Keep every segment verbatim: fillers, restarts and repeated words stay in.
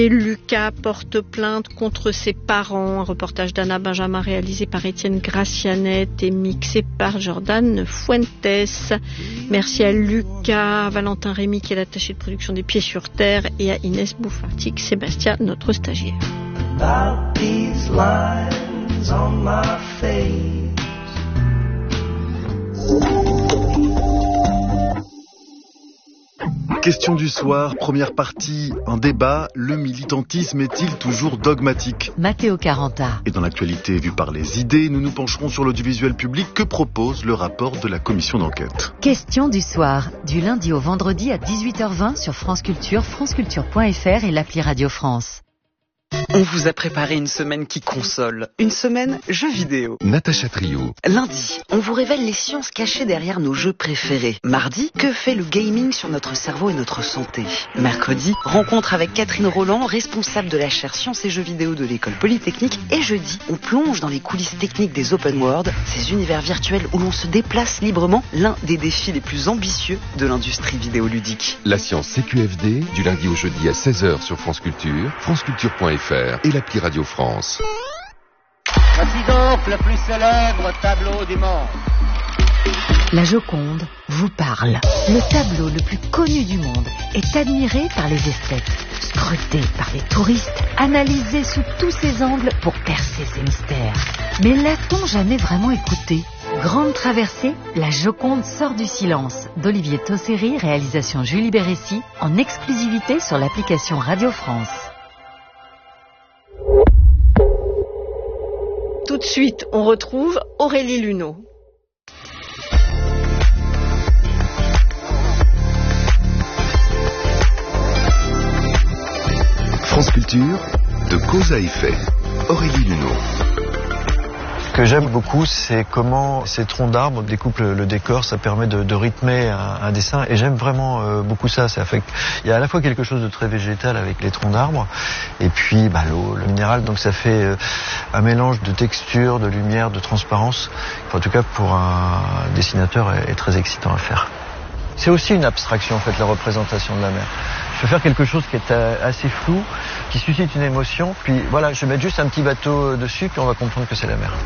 Et Lucas porte plainte contre ses parents. Un reportage d'Anna Benjamin réalisé par Étienne Gracianet et mixé par Jordan Fuentes. Merci à Lucas, à Valentin Rémy qui est l'attaché de production des Pieds sur Terre et à Inès Bouffartic, Sébastien, notre stagiaire. About these lines on my face. Question du soir, première partie, un débat, le militantisme est-il toujours dogmatique ? Matteo Caranta. Et dans l'actualité vue par les idées, nous nous pencherons sur l'audiovisuel public. Que propose le rapport de la commission d'enquête ? Question du soir, du lundi au vendredi à dix-huit heures vingt sur France Culture, franceculture point f r et l'appli Radio France. On vous a préparé une semaine qui console, une semaine jeux vidéo. Natacha Trio. Lundi, on vous révèle les sciences cachées derrière nos jeux préférés. Mardi, que fait le gaming sur notre cerveau et notre santé. Mercredi, rencontre avec Catherine Roland, responsable de la chaire Sciences et Jeux vidéo de l'école Polytechnique. Et jeudi, on plonge dans les coulisses techniques des open world, ces univers virtuels où l'on se déplace librement, l'un des défis les plus ambitieux de l'industrie vidéoludique. La science C Q F D, du lundi au jeudi à seize heures sur France Culture, franceculture point f r et l'appli Radio France. Voici donc le plus célèbre tableau du monde. La Joconde vous parle. Le tableau le plus connu du monde est admiré par les esthètes, scruté par les touristes, analysé sous tous ses angles pour percer ses mystères. Mais l'a-t-on jamais vraiment écouté ? Grande traversée, La Joconde sort du silence d'Olivier Tosseri, réalisation Julie Bérécy, en exclusivité sur l'application Radio France. Tout de suite, on retrouve Aurélie Luneau. France Culture, de cause à effet. Aurélie Luneau. Ce que j'aime beaucoup, c'est comment ces troncs d'arbres découpent le, le décor. Ça permet de, de rythmer un, un dessin. Et j'aime vraiment euh, beaucoup ça. Ça fait qu'il y a à la fois quelque chose de très végétal avec les troncs d'arbres, et puis bah, l'eau, le minéral. Donc ça fait euh, un mélange de texture, de lumière, de transparence. En tout cas, pour un dessinateur, est, est très excitant à faire. C'est aussi une abstraction, en fait, la représentation de la mer. Je vais faire quelque chose qui est assez flou, qui suscite une émotion, puis voilà, je vais mettre juste un petit bateau dessus, puis on va comprendre que c'est la mer.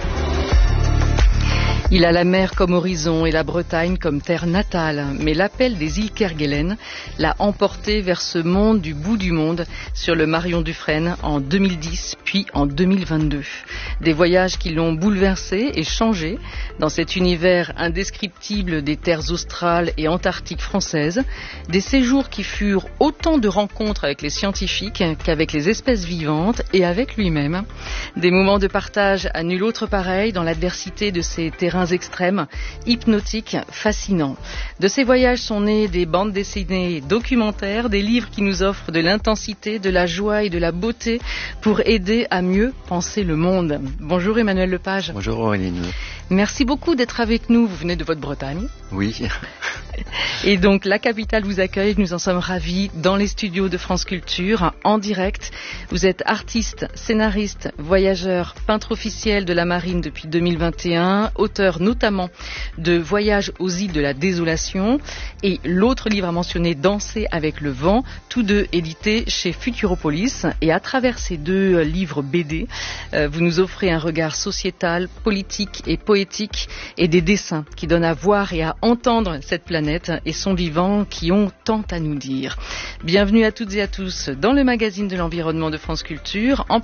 Il a la mer comme horizon et la Bretagne comme terre natale, mais l'appel des îles Kerguelen l'a emporté vers ce monde du bout du monde sur le Marion Dufresne en deux mille dix puis en deux mille vingt-deux. Des voyages qui l'ont bouleversé et changé dans cet univers indescriptible des terres australes et antarctiques françaises, des séjours qui furent autant de rencontres avec les scientifiques qu'avec les espèces vivantes et avec lui-même, des moments de partage à nul autre pareil dans l'adversité de ces terrains extrêmes, hypnotiques, fascinants. De ces voyages sont nés des bandes dessinées documentaires, des livres qui nous offrent de l'intensité, de la joie et de la beauté pour aider à mieux penser le monde. Bonjour Emmanuel Lepage. Bonjour Aurélie. Merci beaucoup d'être avec nous. Vous venez de votre Bretagne. Oui. Et donc la capitale vous accueille, nous en sommes ravis, dans les studios de France Culture, en direct. Vous êtes artiste, scénariste, voyageur, peintre officiel de la marine depuis deux mille vingt et un, auteur notamment de Voyage aux îles de la désolation et l'autre livre à mentionner, Danser avec le vent, tous deux édités chez Futuropolis. Et à travers ces deux livres B D, euh, vous nous offrez un regard sociétal, politique et poétique et des dessins qui donnent à voir et à entendre cette planète et son vivant qui ont tant à nous dire. Bienvenue à toutes et à tous dans le magazine de l'environnement de France Culture. En